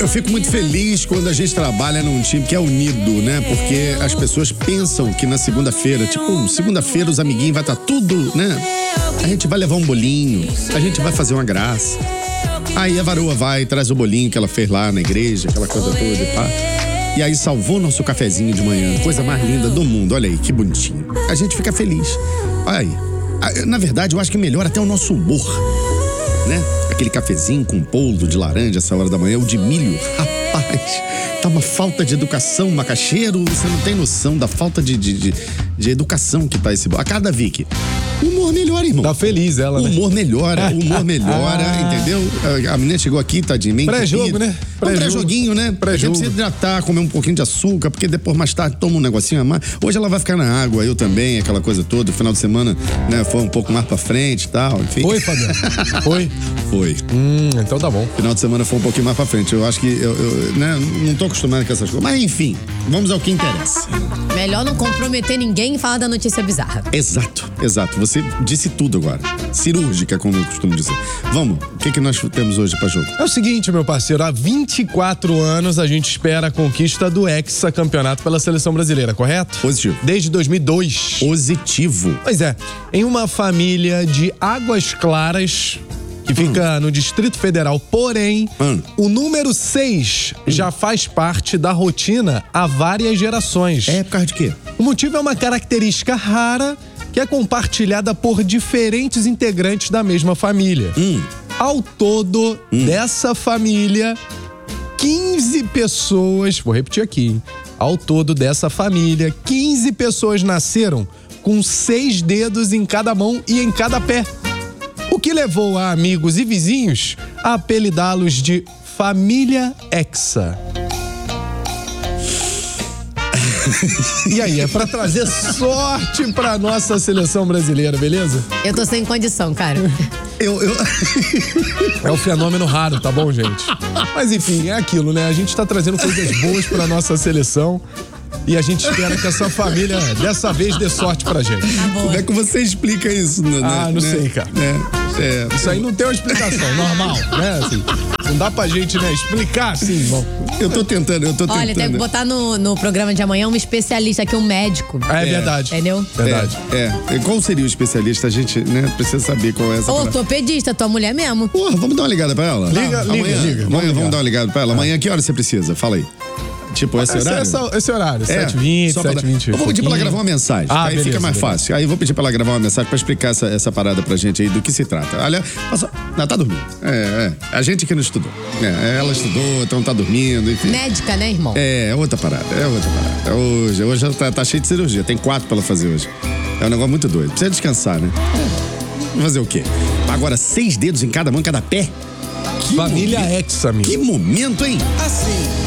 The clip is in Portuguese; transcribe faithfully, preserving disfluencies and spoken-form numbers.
eu fico muito feliz quando a gente trabalha num time que é unido, né? Porque as pessoas pensam que na segunda-feira, tipo, segunda-feira os amiguinhos vai estar tudo, né? A gente vai levar um bolinho, a gente vai fazer uma graça. Aí a varoa vai, traz o bolinho que ela fez lá na igreja, aquela coisa toda e pá. E aí salvou nosso cafezinho de manhã, coisa mais linda do mundo, olha aí, que bonitinho. A gente fica feliz. Aí, na verdade, eu acho que melhora até o nosso humor, né? Aquele cafezinho com poldo de laranja essa hora da manhã, o de milho, rapaz, tá uma falta de educação, macaxeiro, você não tem noção da falta de, de, de, de educação que tá esse... A cada Vicky, o humor melhora, irmão. Tá feliz ela, o né? humor melhora, o humor melhora, entendeu? A menina chegou aqui, tadinha, meio pré-jogo, né? Pré-jogo. Um pré-joguinho, né? Pré-jogo. A gente precisa hidratar, comer um pouquinho de açúcar, porque depois mais tarde toma um negocinho a mais. Hoje ela vai ficar na água, eu também, aquela coisa toda. Final de semana, né, foi um pouco mais pra frente e tal, enfim. Foi, Fabiano? Foi? Foi. Hum, então tá bom. Final de semana foi um pouquinho mais pra frente. Eu acho que, eu, eu né, não tô acostumado com essas coisas. Mas enfim, vamos ao que interessa. Melhor não comprometer ninguém e falar da notícia bizarra. Exato, exato. Você disse tudo agora. Cirúrgica, como eu costumo dizer. Vamos, o que, que nós temos hoje pra jogo? É o seguinte, meu parceiro, há vinte e quatro anos a gente espera a conquista do hexacampeonato pela seleção brasileira, correto? Positivo. Desde dois mil e dois. Positivo. Pois é, em uma família de Águas Claras, que fica hum. no Distrito Federal, porém, hum. o número seis hum. já faz parte da rotina há várias gerações. É por causa de quê? O motivo é uma característica rara que é compartilhada por diferentes integrantes da mesma família. Hum. Ao todo, hum. dessa família, quinze pessoas, vou repetir aqui, hein? Ao todo dessa família, quinze pessoas nasceram com seis dedos em cada mão e em cada pé. O que levou a amigos e vizinhos a apelidá-los de Família Hexa. E aí, é pra trazer sorte pra nossa seleção brasileira, beleza? Eu tô sem condição, cara. Eu, eu... É um fenômeno raro, tá bom, gente? Mas enfim, é aquilo, né? A gente tá trazendo coisas boas pra nossa seleção. E a gente espera que essa família, dessa vez, dê sorte pra gente. Tá Como é que você explica isso, né? Ah, não né? sei, cara. É, é. Isso aí não tem uma explicação normal, né? Assim, não dá pra gente, né, explicar assim, irmão. Eu tô tentando, eu tô tentando. Olha, tem que botar no, no programa de amanhã um especialista aqui, um médico. É, é verdade. Entendeu? Verdade. É, é. Qual seria o especialista? A gente, né, precisa saber qual é essa. Ortopedista, tua mulher mesmo. Porra, vamos dar uma ligada pra ela? Liga, ah, liga, amanhã, liga. Amanhã vamos, vamos dar uma ligada pra ela. Amanhã, que hora você precisa? Fala aí. Tipo, esse esse, horário? Esse, esse horário, É, sete e vinte, sete e vinte. Eu vou pedir pra ela gravar uma mensagem, ah, aí beleza, fica mais beleza. fácil. Aí eu vou pedir pra ela gravar uma mensagem pra explicar essa, essa parada pra gente aí, do que se trata. Olha, passa... Não, tá dormindo. É, é. A gente que não estudou. É, ela estudou, então tá dormindo, enfim. Médica, né, irmão? É, é outra parada, é outra parada. Hoje, hoje ela tá, tá cheia de cirurgia, tem quatro pra ela fazer hoje. É um negócio muito doido. Precisa descansar, né? É. Fazer o quê? Agora, seis dedos em cada mão, em cada pé? Que Família momento, Hexa, amigo. Que momento, hein? Assim.